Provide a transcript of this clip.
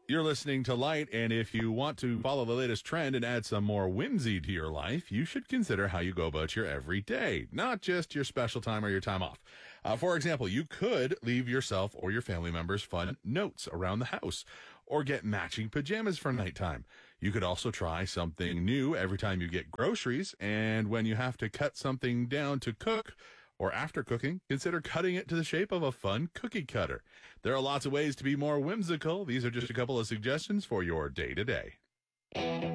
You're listening to Light, and if you want to follow the latest trend and add some more whimsy to your life, you should consider how you go about your everyday, not just your special time or your time off. For example, you could leave yourself or your family members fun notes around the house, or get matching pajamas for nighttime. You could also try something new every time you get groceries, and when you have to cut something down to cook, or after cooking, consider cutting it to the shape of a fun cookie cutter. There are lots of ways to be more whimsical. These are just a couple of suggestions for your day-to-day.